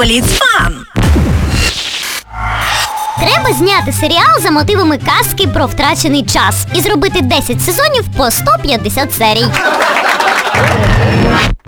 Бліц Фан. Треба зняти серіал за мотивами казки про втрачений час і зробити 10 сезонів по 150 серій.